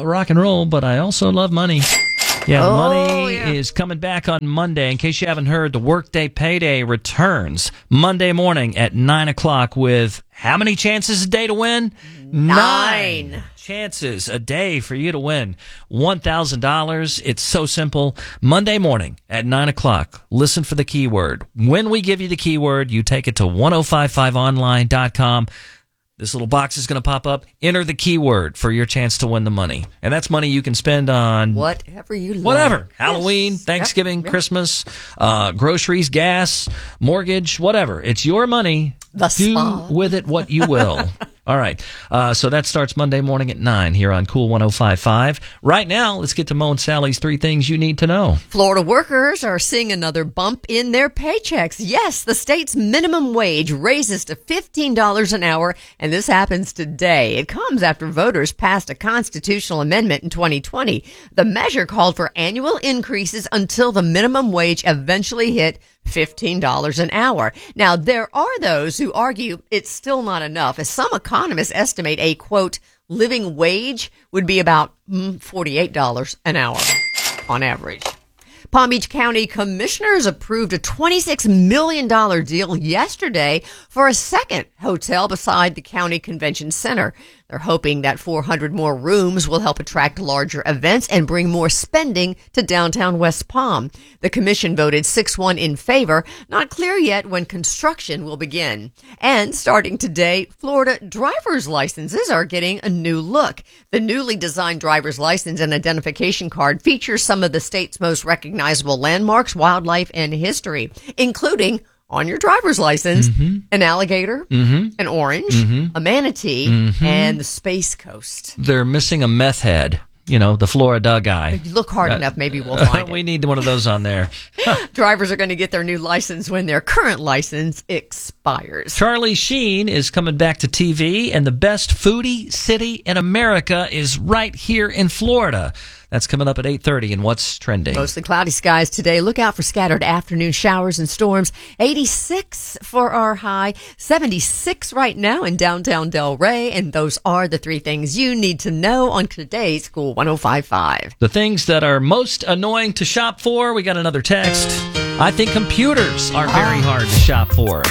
rock and roll, but I also love money. Yeah, the money yeah. is coming back on Monday. In case you haven't heard, the Workday Payday returns Monday morning at 9 o'clock with how many chances a day to win? 9 chances a day for you to win $1,000. It's so simple. Monday morning at 9 o'clock, listen for the keyword. When we give you the keyword, you take it to 1055online.com. This little box is going to pop up. Enter the keyword for your chance to win the money. And that's money you can spend on whatever you like. Whatever. Halloween, Yes. Thanksgiving, Yep. Christmas, groceries, gas, mortgage, whatever. It's your money. The Do spa. with it what you will. All right. So that starts Monday morning at 9 here on Cool 105.5. Right now, let's get to Mo and Sally's 3 things you need to know. Florida workers are seeing another bump in their paychecks. Yes, the state's minimum wage raises to $15 an hour, and this happens today. It comes after voters passed a constitutional amendment in 2020. The measure called for annual increases until the minimum wage eventually hit $15 an hour. Now, there are those who argue it's still not enough, as some economists estimate a, quote, living wage would be about $48 an hour on average. Palm Beach County commissioners approved a $26 million deal yesterday for a second hotel beside the county convention center. They're hoping that 400 more rooms will help attract larger events and bring more spending to downtown West Palm. The commission voted 6-1 in favor. Not clear yet when construction will begin. And starting today, Florida driver's licenses are getting a new look. The newly designed driver's license and identification card features some of the state's most recognizable landmarks, wildlife, and history, including on your driver's license, an alligator, an orange, a manatee, and the Space Coast. They're missing a meth head. You know, the Florida guy. If you look hard enough, maybe we'll find We it. need one of those on there. Drivers are going to get their new license when their current license expires. Charlie Sheen is coming back to TV, and the best foodie city in America is right here in Florida. That's coming up at 8:30 in What's Trending. Mostly cloudy skies today. Look out for scattered afternoon showers and storms. 86 for our high. 76 right now in downtown Delray. And those are the 3 things you need to know on today's Cool 105.5. The things that are most annoying to shop for. We got another text. I think computers are very hard to shop for.